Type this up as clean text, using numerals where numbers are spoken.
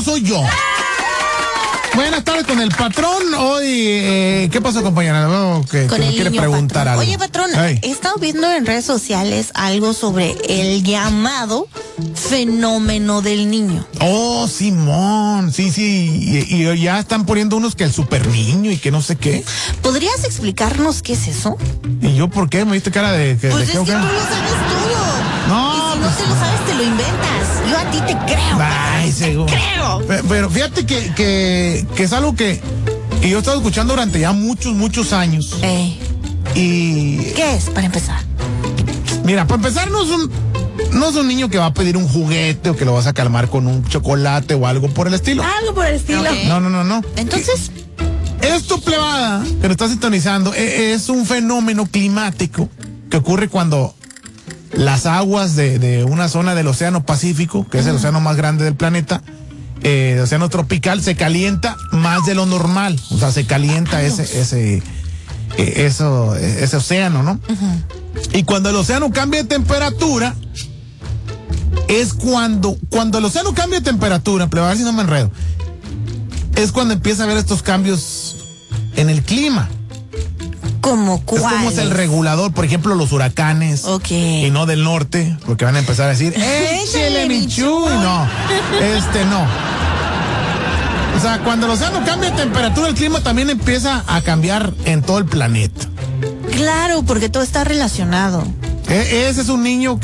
soy yo. Buenas tardes con el patrón. Hoy, ¿qué pasó, compañera? Que con el quiere niño, preguntar patrón. algo. Oye, patrón, Hey. he estado viendo en redes sociales algo sobre el llamado fenómeno del niño. Oh, Simón, sí, y ya están poniendo unos que el super niño y que no sé qué. ¿Podrías explicarnos qué es eso? ¿Y yo por qué? ¿Me diste cara de que... Pues de es qué, que o tú qué? lo sabes todo. No, Y si no pues- te lo sabes, te lo inventas. Yo a ti te creo. Ay, seguro. creo. Pero fíjate que es algo que yo he estado escuchando durante ya muchos años. Y ¿Qué es, para empezar? mira, para empezar, no es un niño que va a pedir un juguete o que lo vas a calmar con un chocolate o algo por el estilo. Algo por el estilo. No. Entonces, Esto, plebada, que lo está sintonizando, es un fenómeno climático que ocurre cuando las aguas de una zona del Océano Pacífico, que es el océano más grande del planeta, el océano tropical, se calienta más de lo normal. O sea, se calienta ese océano, ¿no? Y cuando el océano cambia de temperatura, es cuando el océano cambia de temperatura, plebada, a ver si no me enredo, es cuando empieza a haber estos cambios en el clima. ¿cómo Es cuál? como es el regulador, por ejemplo, los huracanes. Ok. Y no del norte, porque van a empezar a decir, ¡échele mi chuy! No, no. O sea, cuando el océano cambia de temperatura, el clima también empieza a cambiar en todo el planeta. Claro, porque todo está relacionado. Ese es un niño